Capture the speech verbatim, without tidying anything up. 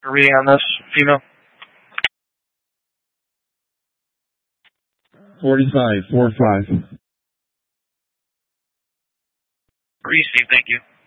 Reading on this, female. forty-five, four five. Receive, thank you.